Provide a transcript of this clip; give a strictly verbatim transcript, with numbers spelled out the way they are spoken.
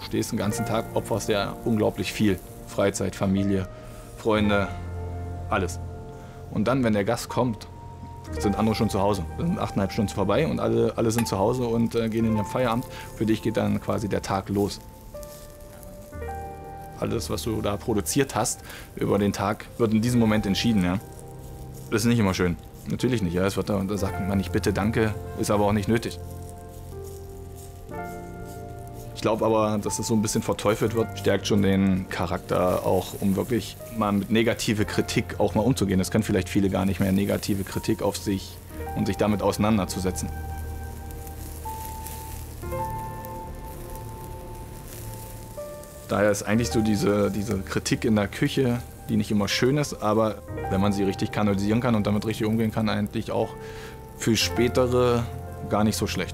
stehst den ganzen Tag, opferst ja unglaublich viel. Freizeit, Familie, Freunde, alles. Und dann, wenn der Gast kommt, sind andere schon zu Hause. Dann sind achteinhalb Stunden vorbei und alle, alle sind zu Hause und äh, gehen in ihren Feierabend. Für dich geht dann quasi der Tag los. Alles, was du da produziert hast über den Tag, wird in diesem Moment entschieden. Ja? Das ist nicht immer schön. Natürlich nicht. Ja? Es wird da, da sagt man nicht bitte, danke, ist aber auch nicht nötig. Ich glaube aber, dass es so ein bisschen verteufelt wird, stärkt schon den Charakter auch, um wirklich mal mit negative Kritik auch mal umzugehen. Das können vielleicht viele gar nicht mehr, negative Kritik auf sich und sich damit auseinanderzusetzen. Daher ist eigentlich so diese, diese Kritik in der Küche, die nicht immer schön ist, aber wenn man sie richtig kanalisieren kann und damit richtig umgehen kann, eigentlich auch für spätere gar nicht so schlecht.